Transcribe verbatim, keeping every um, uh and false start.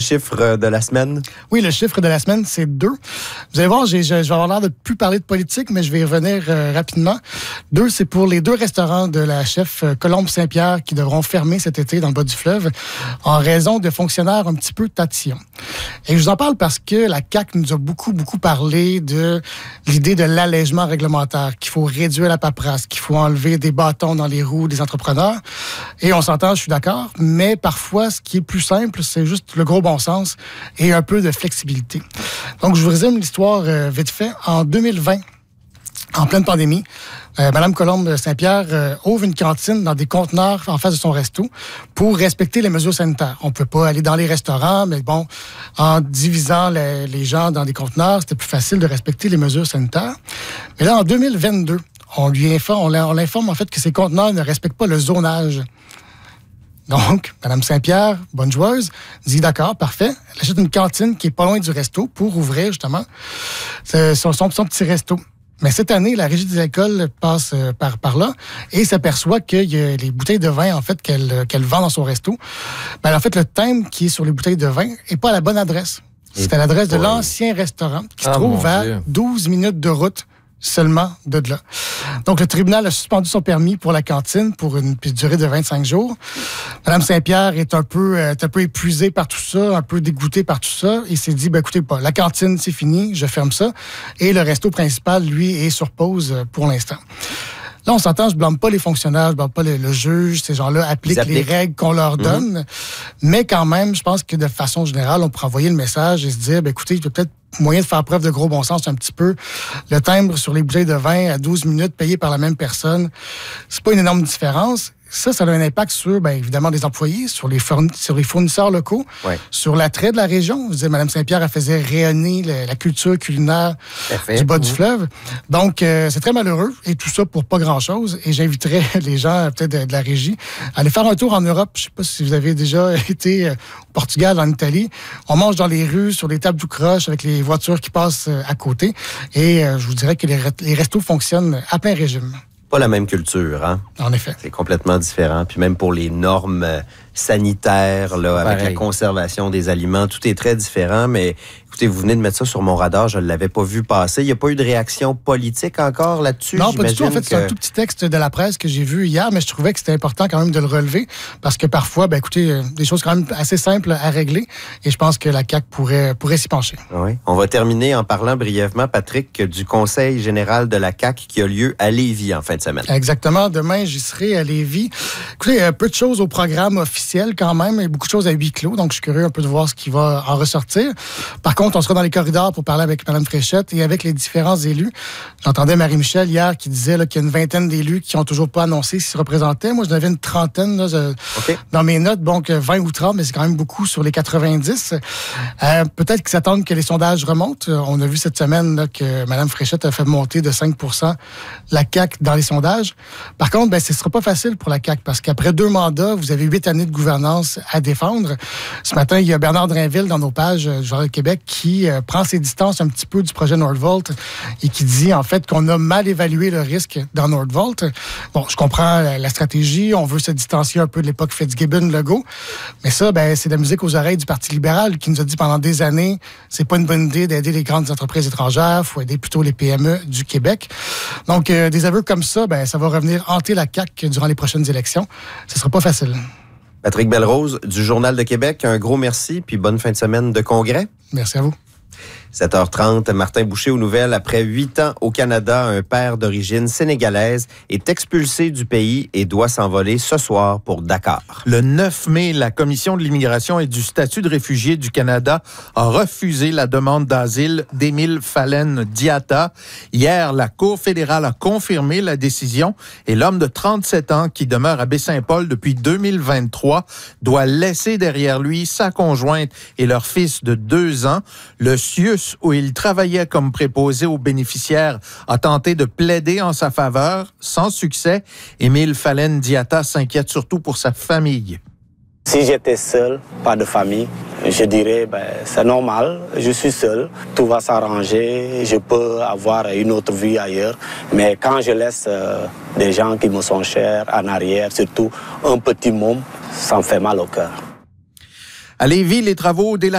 chiffre de la semaine? Oui, le chiffre de la semaine, c'est deux. Vous allez voir, j'ai, je, je vais avoir l'air de plus parler de politique, mais je vais y revenir euh, rapidement. Deux, c'est pour les deux restaurants de la chef euh, Colombe Saint-Pierre qui devront fermer cet été dans le bas du fleuve en raison de fonctionnaires un petit peu tatillons. Et je vous en parle parce que la C A Q nous a beaucoup, beaucoup parlé de l'idée de l'allègement réglementaire, qu'il faut réduire la paperasse, qu'il faut enlever des bâtons dans les roues des entrepreneurs. Et on s'entend, je suis d'accord, mais parfois, ce qui est plus simple, c'est juste le gros bon sens et un peu de flexibilité. Donc, je vous résume l'histoire euh, vite fait. En deux mille vingt, en pleine pandémie, euh, Mme Colombe Saint-Pierre euh, ouvre une cantine dans des conteneurs en face de son resto pour respecter les mesures sanitaires. On ne peut pas aller dans les restaurants, mais bon, en divisant les, les gens dans des conteneurs, c'était plus facile de respecter les mesures sanitaires. Mais là, en deux mille vingt-deux, on lui informe, on l'informe en fait que ces conteneurs ne respectent pas le zonage. Donc, Mme Saint-Pierre, bonne joueuse, dit d'accord, parfait. Elle achète une cantine qui est pas loin du resto pour ouvrir justement son, son, son petit resto. Mais cette année, la Régie des alcools passe euh, par, par là et s'aperçoit que y a les bouteilles de vin en fait qu'elle, qu'elle vend dans son resto. Ben, en fait, le thème qui est sur les bouteilles de vin n'est pas à la bonne adresse. C'est à l'adresse de l'ancien restaurant qui se ah, trouve à douze minutes de route seulement de là. Donc, le tribunal a suspendu son permis pour la cantine pour une durée de vingt-cinq jours. Mme Saint-Pierre est un peu, est un peu épuisée par tout ça, un peu dégoûtée par tout ça, et s'est dit, ben, écoutez, pas, la cantine, c'est fini, je ferme ça. Et le resto principal, lui, est sur pause pour l'instant. Là, on s'entend, je blâme pas les fonctionnaires, je blâme pas le, le juge. Ces gens-là appliquent, appliquent les règles qu'on leur donne. Mm-hmm. Mais quand même, je pense que de façon générale, on pourrait envoyer le message et se dire, ben, écoutez, il y a peut-être moyen de faire preuve de gros bon sens un petit peu. Le timbre sur les bouteilles de vin à douze minutes payé par la même personne, c'est pas une énorme différence. Ça, ça a un impact sur, bien évidemment, des employés, sur les, fourni- sur les fournisseurs locaux, ouais. sur l'attrait de la région. Vous savez, Mme Saint-Pierre, elle faisait rayonner le, la culture culinaire fait, du bas mmh. du fleuve. Donc, euh, c'est très malheureux, et tout ça pour pas grand-chose. Et j'inviterais les gens, peut-être de, de la régie, à aller faire un tour en Europe. Je sais pas si vous avez déjà été au Portugal, en Italie. On mange dans les rues, sur les tables tout croche, avec les voitures qui passent à côté. Et euh, je vous dirais que les, les restos fonctionnent à plein régime. Pas la même culture, hein? En effet. C'est complètement différent. Puis même pour les normes sanitaires, là, avec Pareil. la conservation des aliments, tout est très différent. Mais écoutez, vous venez de mettre ça sur mon radar, je ne l'avais pas vu passer. Il n'y a pas eu de réaction politique encore là-dessus? Non, pas du tout. En fait, que... c'est un tout petit texte de la presse que j'ai vu hier, mais je trouvais que c'était important quand même de le relever parce que parfois, ben écoutez, des choses quand même assez simples à régler et je pense que la C A Q pourrait, pourrait s'y pencher. Oui. On va terminer en parlant brièvement, Patrick, du Conseil général de la C A Q qui a lieu à Lévis en fin de semaine. Exactement. Demain, j'y serai à Lévis. Écoutez, peu de choses au programme officiel quand même, et beaucoup de choses à huis clos, donc je suis curieux un peu de voir ce qui va en ressortir. Par contre, on sera dans les corridors pour parler avec Mme Fréchette et avec les différents élus. J'entendais Marie-Michel hier qui disait là, qu'il y a une vingtaine d'élus qui n'ont toujours pas annoncé s'ils se représentaient. Moi, j'en avais une trentaine là, je, okay. dans mes notes, donc vingt ou trente, mais c'est quand même beaucoup sur les quatre-vingt-dix. Euh, peut-être qu'ils s'attendent que les sondages remontent. On a vu cette semaine là, que Mme Fréchette a fait monter de cinq pour cent la C A Q dans les sondages. Par contre, ben, ce ne sera pas facile pour la C A Q parce qu'après deux mandats, vous avez huit années de gouvernance à défendre. Ce matin, il y a Bernard Drainville dans nos pages du Journal de Québec qui euh, prend ses distances un petit peu du projet Nordvolt et qui dit en fait qu'on a mal évalué le risque dans Nordvolt. Bon, je comprends la, la stratégie, on veut se distancier un peu de l'époque Fitzgibbon-Legault, mais ça, ben, c'est de la musique aux oreilles du Parti libéral qui nous a dit pendant des années, c'est pas une bonne idée d'aider les grandes entreprises étrangères, il faut aider plutôt les P M E du Québec. Donc, euh, des aveux comme ça, ben, ça va revenir hanter la C A Q durant les prochaines élections. Ce sera pas facile. Patrick Belrose, du Journal de Québec, un gros merci, puis bonne fin de semaine de congrès. Merci à vous. sept heures trente, Martin Boucher aux nouvelles. Après huit ans au Canada, un père d'origine sénégalaise est expulsé du pays et doit s'envoler ce soir pour Dakar. Le neuf mai, la Commission de l'immigration et du statut de réfugié du Canada a refusé la demande d'asile d'Émile Fallen Diatta. Hier, la Cour fédérale a confirmé la décision et l'homme de trente-sept ans qui demeure à Baie-Saint-Paul depuis deux mille vingt-trois doit laisser derrière lui sa conjointe et leur fils de deux ans. Le C I U S, où il travaillait comme préposé aux bénéficiaires, a tenté de plaider en sa faveur, sans succès. Émile Fallen Diatta s'inquiète surtout pour sa famille. Si j'étais seul, pas de famille, je dirais ben, c'est normal, je suis seul, tout va s'arranger, je peux avoir une autre vie ailleurs. Mais quand je laisse euh, des gens qui me sont chers en arrière, surtout un petit môme, ça me fait mal au cœur. À Lévis, les travaux d'élargissement